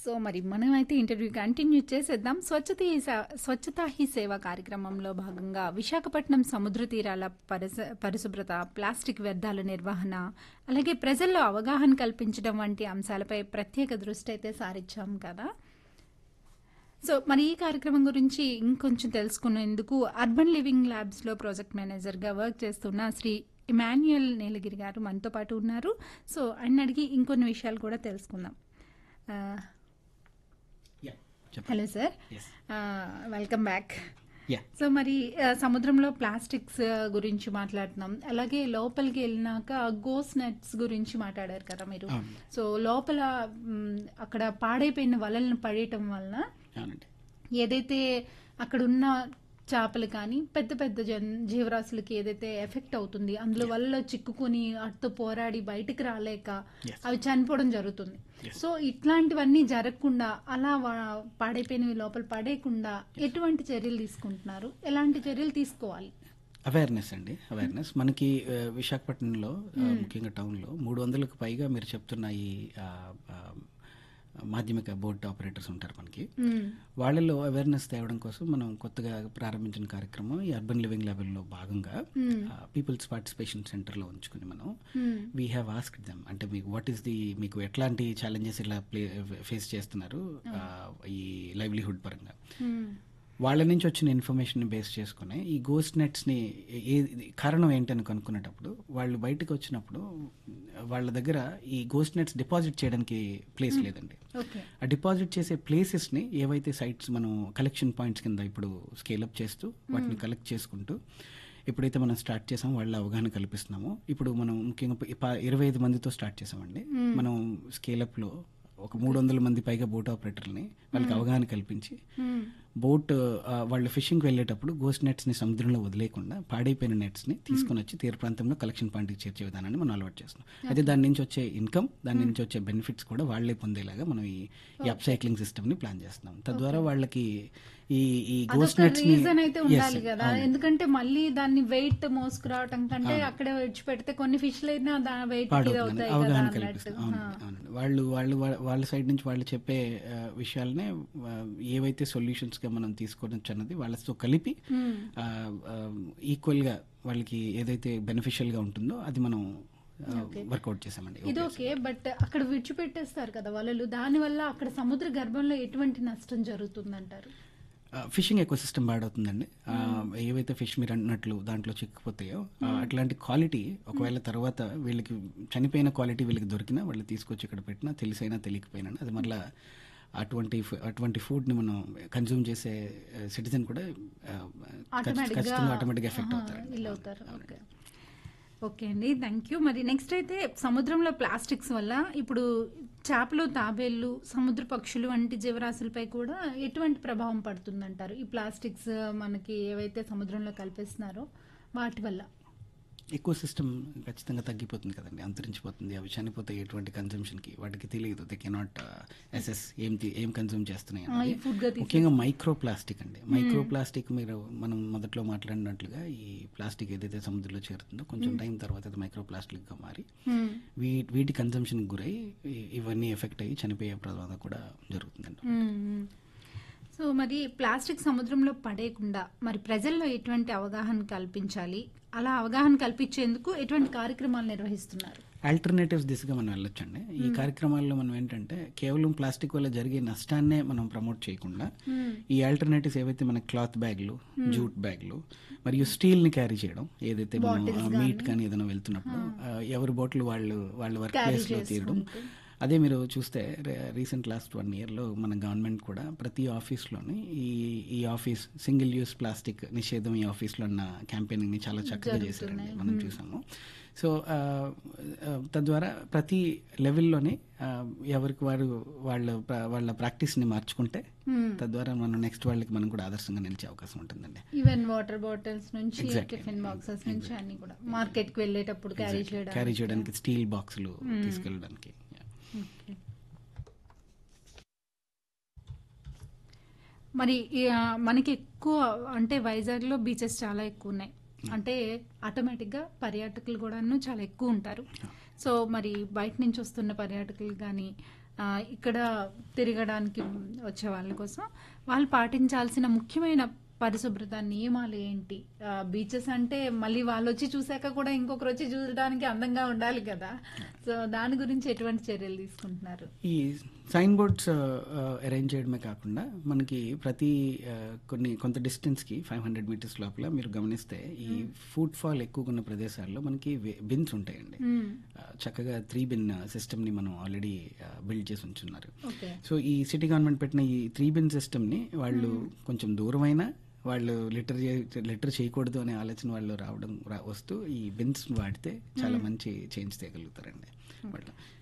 So మరి మనమైతే interview continue చేసేద్దాం. స్వచ్ఛతా హీ సేవ కార్యక్రమంలో భాగంగా విశాఖపట్నం సముద్ర తీరాల పరిశుభ్రత, ప్లాస్టిక్ వ్యర్థాల నిర్వహణ, అలాగే ప్రజల్లో అవగాహన కల్పించడం వంటి అంశాలపై ప్రత్యేక దృష్టి అయితే సారించాం కదా. సో మరి ఈ కార్యక్రమం గురించి ఇంకొంచెం తెలుసుకునేందుకు అర్బన్ లివింగ్ ల్యాబ్స్లో ప్రాజెక్ట్ మేనేజర్గా వర్క్ చేస్తున్న శ్రీ ఇమాన్యుయల్ నీలగిరి గారు మనతో పాటు ఉన్నారు. సో ఆయన అడిగి ఇంకొన్ని విషయాలు కూడా తెలుసుకుందాం. Hello sir, welcome back. So మరి సముద్రంలో ప్లాస్టిక్స్ గురించి మాట్లాడుతున్నాం, అలాగే లోపలికి వెళ్ళినాక గోస్ నెట్స్ గురించి మాట్లాడారు కదా మీరు. సో లోపల అక్కడ పాడైపోయిన వలలను పడేయటం వలన ఏదైతే అక్కడ ఉన్న చేపలు కానీ పెద్ద పెద్ద జీవరాశులకి ఏదైతే ఎఫెక్ట్ అవుతుంది, అందులో వల్ల చిక్కుకొని అటుతో పోరాడి బయటికి రాలేక అవి చనిపోవడం జరుగుతుంది. సో ఇట్లాంటివన్నీ జరగకుండా, అలా పాడైపోయినవి లోపల పడేయకుండా ఎటువంటి చర్యలు తీసుకుంటున్నారు, ఎలాంటి చర్యలు తీసుకోవాలి? అవేర్నెస్ అండి, అవేర్నెస్ మనకి విశాఖపట్నంలో ముఖ్యంగా టౌన్లో 300కు పైగా మీరు చెప్తున్న ఈ మాధ్యమిక బోట్ ఆపరేటర్స్ ఉంటారు మనకి. వాళ్ళలో అవేర్నెస్ తేవడం కోసం మనం కొత్తగా ప్రారంభించిన కార్యక్రమం ఈ అర్బన్ లివింగ్ లెవెల్లో భాగంగా పీపుల్స్ పార్టిసిపేషన్ సెంటర్లో ఉంచుకుని మనం వీ హ్యావ్ ఆస్క్డ్ దెమ్, అంటే మీకు వాట్ ఈస్ ది, మీకు ఎట్లాంటి ఛాలెంజెస్ ఇలా ఫేస్ చేస్తున్నారు ఈ లైవ్లీహుడ్ పరంగా. వాళ్ళ నుంచి వచ్చిన ఇన్ఫర్మేషన్ బేస్ చేసుకుని ఈ గోస్ట్ నెట్స్ని కారణం ఏంటని కనుక్కునేటప్పుడు వాళ్ళు బయటకు వచ్చినప్పుడు వాళ్ళ దగ్గర ఈ గోస్ట్ నెట్స్ డిపాజిట్ చేయడానికి ప్లేస్ లేదండి. ఆ డిపాజిట్ చేసే ప్లేసెస్ని ఏవైతే సైట్స్ మనం కలెక్షన్ పాయింట్స్ కింద ఇప్పుడు స్కేలప్ చేస్తూ వాటిని కలెక్ట్ చేసుకుంటూ ఎప్పుడైతే మనం స్టార్ట్ చేసామో వాళ్ళ అవగాహన కల్పిస్తున్నామో, ఇప్పుడు మనం ముఖ్యంగా 25 మందితో స్టార్ట్ చేసామండి. మనం స్కేలప్లో ఒక 300 మంది పైగా బోట్ ఆపరేటర్ని వాళ్ళకి అవగాహన కల్పించి బోట్ వాళ్ళు ఫిషింగ్కి వెళ్ళేటప్పుడు గోస్ట్ నెట్స్ని సముద్రంలో వదిలేకుండా పాడైపోయిన నెట్స్ని తీసుకొని వచ్చి తీర ప్రాంతంలో కలెక్షన్ పాయింట్కి చేర్చే విధానాన్ని మనం అలవాటు చేస్తున్నాం. అయితే దాని నుంచి వచ్చే ఇన్కమ్, దాని నుంచి వచ్చే బెనిఫిట్స్ కూడా వాళ్లే పొందేలాగా మనం ఈ అప్సైక్లింగ్ సిస్టమ్ని ప్లాన్ చేస్తున్నాం. తద్వారా వాళ్ళకి ఈ గోస్ట్ నెట్స్ రీజన్ అయితే ఉండాలి కదా, ఎందుకంటే మళ్ళీ దాన్ని వెయిట్ మోసుకురావటం కంటే అక్కడే విడిచిపెడితే కొన్ని ఫిష్లు అయినా వెయిట్ అవగాహన కల్పిస్తాం. అవునండి, వాళ్ళ సైడ్ నుంచి వాళ్ళు చెప్పే విషయాలనే ఏవైతే సొల్యూషన్స్ గా మనం తీసుకోవచ్చు అన్నది వాళ్ళతో కలిపి ఈక్వల్ గా వాళ్ళకి ఏదైతే బెనిఫిషియల్ గా ఉంటుందో అది మనం వర్కౌట్ చేసామండి. ఇది ఓకే, బట్ అక్కడ విడిచిపెట్టేస్తారు కదా వలలు, దానివల్ల అక్కడ సముద్ర గర్భంలో ఎటువంటి నష్టం జరుగుతుందంటారు? Fishing eco system పాడవుతుందండి. ఏవైతే ఫిష్ మీరు అన్నట్లు దాంట్లో చిక్కుపోతాయో అట్లాంటి క్వాలిటీ ఒకవేళ తర్వాత వీళ్ళకి చనిపోయిన క్వాలిటీ వీళ్ళకి దొరికినా వాళ్ళు తీసుకొచ్చి ఇక్కడ పెట్టినా తెలిసైనా తెలియకపోయినా అది మళ్ళీ అటువంటి ఫుడ్ని మనం కన్జ్యూమ్ చేసే సిటిజన్ కూడా ఖచ్చితంగా ఆటోమేటిక్గా ఎఫెక్ట్ అవుతారు. ఓకే అండి, థ్యాంక్ యూ. మరి నెక్స్ట్ అయితే సముద్రంలో ప్లాస్టిక్స్ వల్ల ఇప్పుడు చేపలు, తాబేళ్లు, సముద్ర పక్షులు వంటి జీవరాశులపై కూడా ఎటువంటి ప్రభావం పడుతుందంటారు ఈ ప్లాస్టిక్స్ మనకి ఏవైతే సముద్రంలో కల్పిస్తున్నారో వాటి వల్ల? ఎకో సిస్టమ్ ఖచ్చితంగా తగ్గిపోతుంది కదండి, అంతరించిపోతుంది. అవి చనిపోతాయి ఎటువంటి కన్జంప్షన్కి, వాటికి తెలియదు, దే కెనాట్ అసెస్ ఏం కన్జ్యూమ్ చేస్తున్నాయి. ముఖ్యంగా మైక్రో ప్లాస్టిక్ అండి. మైక్రో ప్లాస్టిక్ మనం మొదట్లో మాట్లాడినట్లుగా ఈ ప్లాస్టిక్ ఏదైతే సముద్రంలో చేరుతుందో కొంచెం టైం తర్వాత అది మైక్రో ప్లాస్టిక్గా మారి వీటి కన్జంప్షన్కి గురై ఇవన్నీ ఎఫెక్ట్ అయ్యి చనిపోయే ప్రమాదం కూడా జరుగుతుందండి. సో మరి ప్లాస్టిక్ సముద్రంలో పడేయకుండా మరి ప్రజల్లో ఎటువంటి అవగాహన కల్పించాలి, అలా అవగాహన కల్పించేందుకు ఎటువంటి కార్యక్రమాలు నిర్వహిస్తున్నారు? ఆల్టర్నేటివ్స్ దిశగా మనం వెళ్ళొచ్చండి. ఈ కార్యక్రమాల్లో మనం ఏంటంటే కేవలం ప్లాస్టిక్ వల్ల జరిగే నష్టాన్నే మనం ప్రమోట్ చేయకుండా ఈ ఆల్టర్నేటివ్స్ ఏవైతే మన క్లాత్ బ్యాగ్లు, జూట్ బ్యాగ్లు మరియు స్టీల్ ని క్యారీ చేయడం, ఏదైతే మనం మీట్ కానీ ఏదైనా వెళ్తున్నప్పుడు ఎవరి బాటిల్ వాళ్ళ వర్క్ ప్లేస్ లో తీయడం. అదే మీరు చూస్తే రీసెంట్ లాస్ట్ 1 yearలో మన గవర్నమెంట్ కూడా ప్రతి ఆఫీస్లోని ఈ ఆఫీస్ సింగిల్ యూస్ ప్లాస్టిక్ నిషేధం ఈ ఆఫీస్లో ఉన్న క్యాంపెయినింగ్ని చాలా చక్కగా చేశారండి, మనం చూసాము. సో తద్వారా ప్రతి లెవెల్లోని ఎవరికి వారు వాళ్ళ ప్రాక్టీస్ని మార్చుకుంటే తద్వారా మనం నెక్స్ట్ వాళ్ళకి మనం కూడా ఆదర్శంగా నిలిచే అవకాశం ఉంటుందండి. ఈవెన్ వాటర్ బాటిల్స్ నుంచి టిఫిన్ బాక్సెస్ నుంచి అన్ని కూడా మార్కెట్కి వెళ్ళేటప్పుడు క్యారీ చేయడానికి స్టీల్ బాక్సులు తీసుకెళ్ళడానికి. మరి మనకి ఎక్కువ అంటే వైజాగ్లో బీచెస్ చాలా ఎక్కువ ఉన్నాయి, అంటే ఆటోమేటిక్గా పర్యాటకులు కూడాను చాలా ఎక్కువ ఉంటారు. సో మరి బయట నుంచి వస్తున్న పర్యాటకులు కానీ ఇక్కడ తిరగడానికి వచ్చే వాళ్ళ కోసం వాళ్ళు పాటించాల్సిన ముఖ్యమైన పరిశుభ్రత నియమాలు ఏంటి? బీచెస్ అంటే మళ్ళీ వాళ్ళు వచ్చి చూసాక కూడా ఇంకొకరు వచ్చి చూడడానికి అందంగా ఉండాలి కదా, సో దాని గురించి ఎటువంటి చర్యలు తీసుకుంటున్నారు? ఈ సైన్ బోర్డ్స్ అరేంజ్ చేయడమే కాకుండా మనకి ప్రతి కొంత డిస్టెన్స్కి 500 మీటర్స్ లోపల మీరు గమనిస్తే ఈ ఫుట్ ఫాల్ ఎక్కువగా ఉన్న ప్రదేశాల్లో మనకి బిన్స్ ఉంటాయండి. చక్కగా 3 బిన్ సిస్టమ్ని మనం ఆల్రెడీ బిల్డ్ చేసి ఉంచున్నారు. సో ఈ సిటీ గవర్నమెంట్ పెట్టిన ఈ 3 బిన్ సిస్టమ్ని వాళ్ళు కొంచెం దూరమైనా వాళ్ళు లిటర్ చేయకూడదు అనే ఆలోచన వాళ్ళు వస్తూ ఈ బిన్స్ వాడితే చాలా మంచి చేంజ్ తేగలుగుతారండి వాళ్ళు.